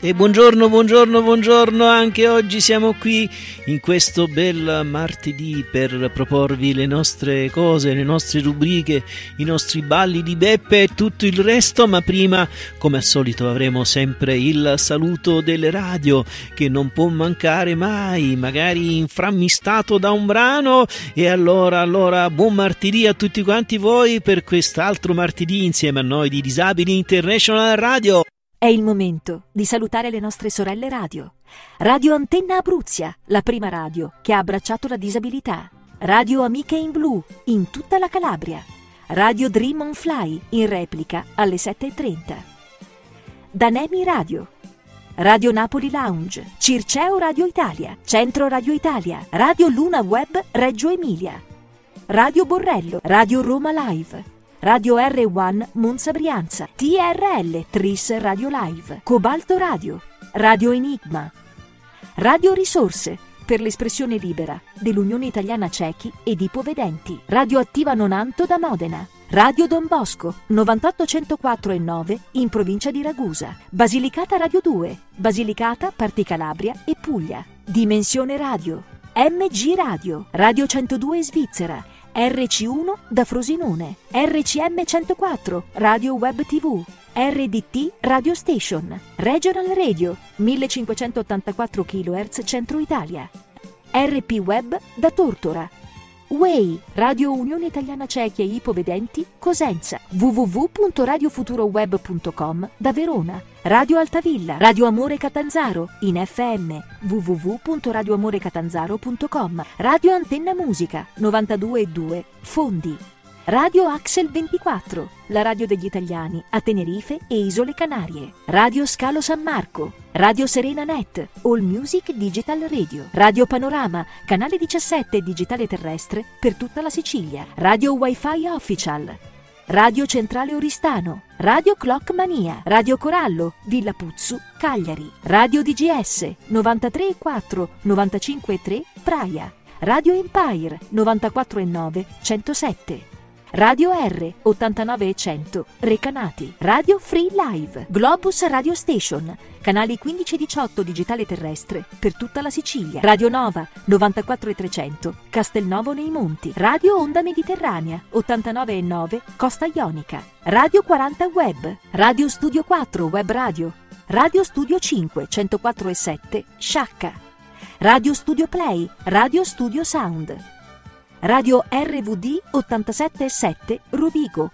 E buongiorno, anche oggi siamo qui in questo bel martedì per proporvi le nostre cose, le nostre rubriche, i nostri balli di Beppe e tutto il resto, ma prima, come al solito, avremo sempre il saluto delle radio che non può mancare mai, magari inframmistato da un brano, e allora buon martedì a tutti quanti voi per quest'altro martedì insieme a noi di Disabili International Radio. È il momento di salutare le nostre sorelle radio. Radio Antenna Abruzia, la prima radio che ha abbracciato la disabilità. Radio Amiche in Blu, in tutta la Calabria. Radio Dream on Fly, in replica alle 7:30. Danemi Radio. Radio Napoli Lounge, Circeo Radio Italia, Centro Radio Italia, Radio Luna Web Reggio Emilia. Radio Borrello, Radio Roma Live. Radio R1 Monza Brianza, TRL Tris Radio Live, Cobalto Radio, Radio Enigma, Radio Risorse per l'espressione libera dell'Unione Italiana Ciechi ed Ipovedenti, Radio Attiva Nonanto da Modena, Radio Don Bosco 98.104 e 9 in provincia di Ragusa, Basilicata Radio 2, Basilicata, Parti Calabria e Puglia, Dimensione Radio, MG Radio, Radio 102 Svizzera, RC1 da Frosinone, RCM 104, Radio Web TV, RDT Radio Station, Regional Radio 1584 kHz Centro Italia, RP Web da Tortora, WEI, Radio Unione Italiana Ciechi e Ipovedenti, Cosenza, www.radiofuturoweb.com da Verona, Radio Altavilla, Radio Amore Catanzaro, in FM, www.radioamorecatanzaro.com, Radio Antenna Musica, 92.2, Fondi, Radio Axel 24, la radio degli italiani a Tenerife e Isole Canarie, Radio Scalo San Marco, Radio Serena Net, All Music Digital Radio, Radio Panorama, canale 17 digitale terrestre per tutta la Sicilia, Radio Wi-Fi Official, Radio Centrale Oristano, Radio Clock Mania, Radio Corallo, Villa Puzzu, Cagliari, Radio DGS, 93.4, 95.3, Praia, Radio Empire, 94.9, 107, Radio R 89 e 100 Recanati, Radio Free Live, Globus Radio Station, canali 15 e 18 digitale terrestre per tutta la Sicilia, Radio Nova 94 e 300 Castelnuovo nei Monti, Radio Onda Mediterranea 89 e 9 Costa Ionica, Radio 40 Web, Radio Studio 4 Web Radio, Radio Studio 5 104 e 7 Sciacca, Radio Studio Play, Radio Studio Sound, Radio RVD 87.7 Rovigo,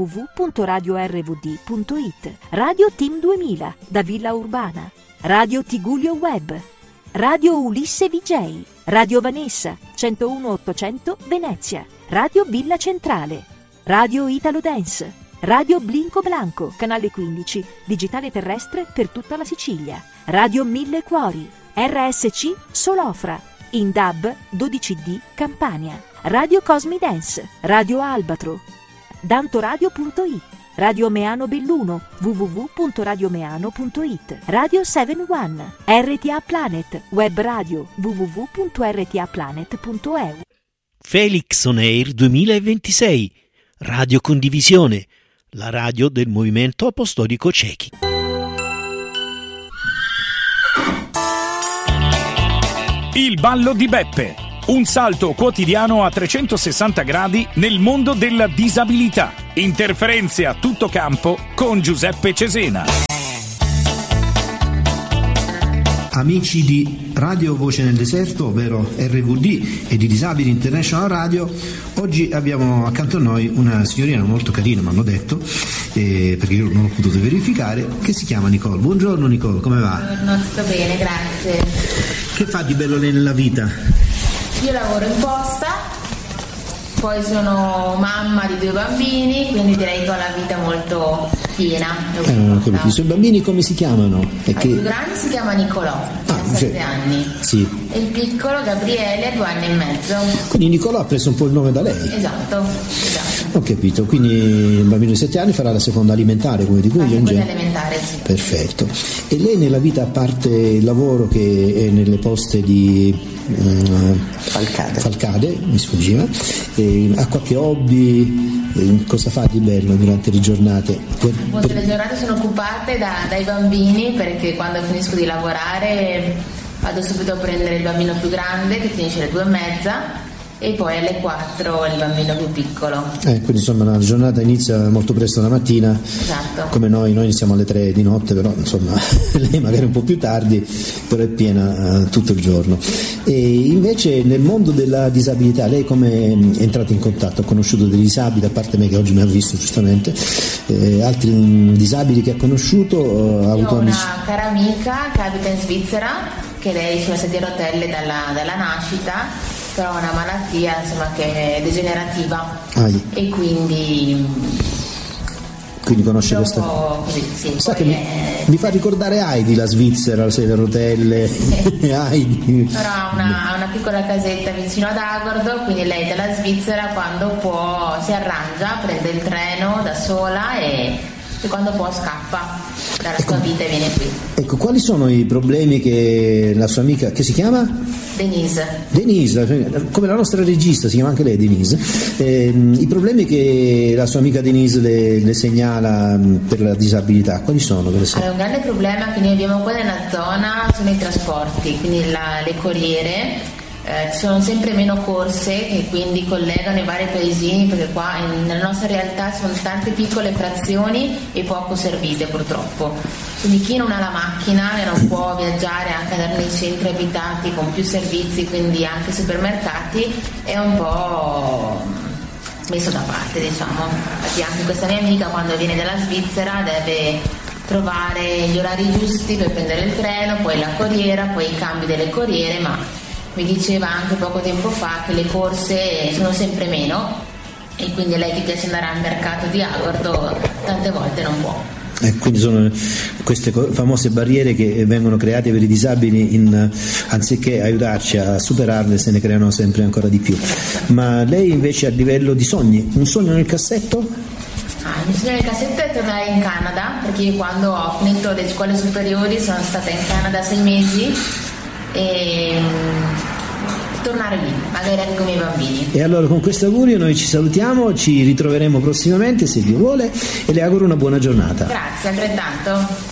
www.radiorvd.it, Radio Team 2000 da Villa Urbana, Radio Tigullio Web, Radio Ulisse VJ, Radio Vanessa 101.800 Venezia, Radio Villa Centrale, Radio Italo Dance, Radio Blinco Blanco, canale 15, digitale terrestre per tutta la Sicilia, Radio Mille Cuori, RSC Solofra, in DAB 12D Campania, Radio Cosmi Dance, Radio Albatro, dantoradio.it, Radio Meano Belluno, www.radiomeano.it, Radio 71, RTA Planet, web radio, www.rtaplanet.eu. Felix On Air 2026, Radio Condivisione, la radio del Movimento Apostolico Ciechi. Il ballo di Beppe, un salto quotidiano a 360 gradi nel mondo della disabilità. Interferenze a tutto campo con Giuseppe Cesena. Amici di Radio Voce nel Deserto, ovvero RVD, e di Disabili International Radio, oggi abbiamo accanto a noi una signorina molto carina, mi hanno detto, perché io non ho potuto verificare, che si chiama Nicole. Buongiorno Nicole, come va? Buongiorno, sto bene, grazie. Che fa di bello lei nella vita? Io lavoro in posta, poi sono mamma di 2 bambini, quindi direi che ho la vita molto piena. I suoi bambini come si chiamano? Il più grande si chiama Nicolò, ha 7 anni, sì. E il piccolo Gabriele ha 2 anni e mezzo. Quindi Nicolò ha preso un po' il nome da lei? Esatto. Ho capito, quindi il bambino di 7 anni farà la seconda alimentare come di cui io in genere. Elementare, sì. Perfetto. E lei nella vita, a parte il lavoro che è nelle poste di Falcade, mi sfuggiva, ha qualche hobby? Cosa fa di bello durante le giornate? Le giornate sono occupate dai bambini, perché quando finisco di lavorare vado subito a prendere il bambino più grande che finisce alle 2:30 e poi alle 4 il bambino più piccolo. Quindi insomma la giornata inizia molto presto la mattina. Esatto. Come noi iniziamo alle 3 di notte, però insomma lei magari un po' più tardi, però è piena tutto il giorno. E invece nel mondo della disabilità lei come è entrata in contatto? Ha conosciuto dei disabili, a parte me che oggi mi ha visto giustamente, altri disabili che ha conosciuto? Io ho una cara amica che abita in Svizzera, che lei sulla sedia a rotelle dalla nascita, però ha una malattia insomma che è degenerativa e quindi conosce questa così, sì, sa che mi fa ricordare Heidi, la Svizzera, la sedia a rotelle. Heidi però ha una piccola casetta vicino ad Agordo, quindi lei dalla Svizzera quando può si arrangia, prende il treno da sola e quando può scappa dalla sua vita e viene qui. Ecco, quali sono i problemi che la sua amica, che si chiama? Denise, come la nostra regista, si chiama anche lei Denise, i problemi che la sua amica Denise le segnala per la disabilità, quali sono? Allora, un grande problema che noi abbiamo qua nella zona sono i trasporti, quindi le corriere. Ci sono sempre meno corse che quindi collegano i vari paesini, perché qua nella nostra realtà ci sono tante piccole frazioni e poco servite purtroppo, quindi chi non ha la macchina e non può viaggiare anche andare nei centri abitati con più servizi, quindi anche supermercati, è un po' messo da parte, diciamo. Infatti anche questa mia amica quando viene dalla Svizzera deve trovare gli orari giusti per prendere il treno, poi la corriera, poi i cambi delle corriere, ma mi diceva anche poco tempo fa che le corse sono sempre meno e quindi a lei che piace andare al mercato di Agordo tante volte non può. Quindi sono queste famose barriere che vengono create per i disabili, anziché aiutarci a superarle se ne creano sempre ancora di più. Ma lei invece a livello di sogni, un sogno nel cassetto? Il mio sogno nel cassetto è tornare in Canada, perché io quando ho finito le scuole superiori sono stata in Canada 6 mesi e tornare lì, magari anche con i miei bambini. E allora con questo augurio noi ci salutiamo, ci ritroveremo prossimamente se Dio vuole e le auguro una buona giornata. Grazie, altrettanto.